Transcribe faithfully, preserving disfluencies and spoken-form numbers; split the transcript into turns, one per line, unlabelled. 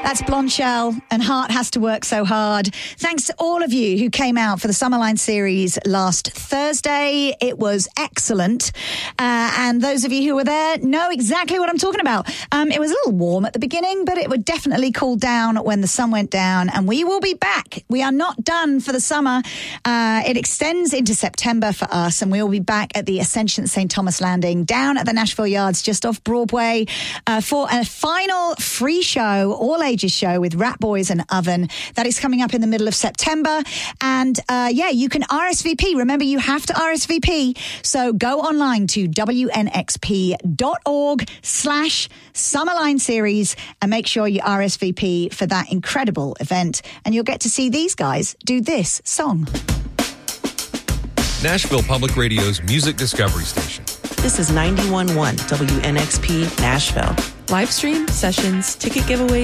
That's Blondshell and Heart Has to Work So Hard. Thanks to all of you who came out for the Summerline series last Thursday. It was excellent. Uh, and those of you who were there know exactly what I'm talking about. Um, it was a little warm at the beginning, but it would definitely cool down when the sun went down. And we will be back. We are not done for the summer. Uh, it extends into September for us, and we will be back at the Ascension at Saint Thomas Landing down at the Nashville Yards just off Broadway uh, for a final free show, all ages show with Rat Boys and Oven. That is coming up in the middle of September. And uh, yeah, you can R S V P. Remember, you have to R S V P. So go online to W N X P dot org slash Summerline series and make sure you R S V P for that incredible event. And you'll get to see these guys do this song.
Nashville Public Radio's Music Discovery Station.
This is ninety-one point one W N X P Nashville.
Live stream, sessions, ticket giveaways,